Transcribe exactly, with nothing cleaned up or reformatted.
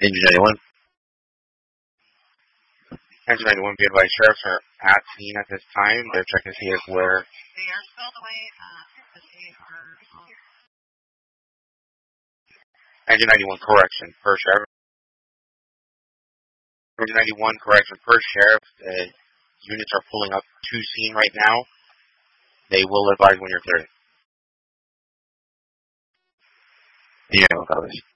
Engine ninety-one. Engine ninety-one, be advised, sheriffs are at scene at this time. They're checking to see if where... They are spelled away, uh, but they are... Engine ninety-one, correction, per sheriff. Engine ninety-one, correction, per sheriff. Uh, units are pulling up to scene right now. They will advise when you're cleared. Yeah, no,